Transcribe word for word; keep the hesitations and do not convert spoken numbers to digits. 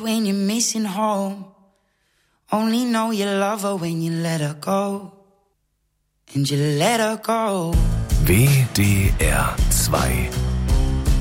when you're missing home. Only know you love her when you let her go. And you let her go. W D R zwei